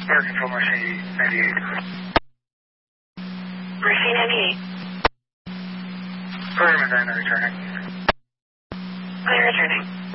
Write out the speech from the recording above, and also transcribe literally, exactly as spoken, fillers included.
Air Control Mercy ninety-eight. Mercy ninety-eight. Program is returning. I'm returning.